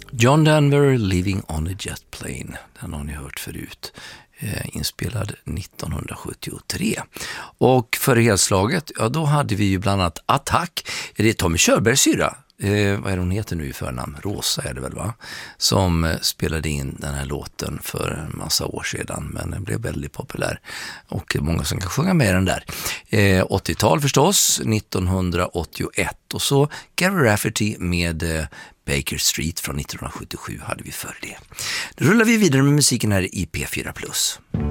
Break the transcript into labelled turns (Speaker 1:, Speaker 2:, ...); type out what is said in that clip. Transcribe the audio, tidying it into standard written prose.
Speaker 1: John Denver, Living on a Jet Plane. Den har ni hört förut. Inspelad 1973. Och för helslaget, ja då hade vi ju bland annat Attack. Är det Tommy Körbergs syra? Vad är hon heter nu i förnamn? Rosa är det väl, va? Som spelade in den här låten för en massa år sedan, men den blev väldigt populär och många som kan sjunga med den där. 80-tal förstås, 1981, och så Gary Rafferty med Baker Street från 1977 hade vi för det. Nu rullar vi vidare med musiken här i P4+.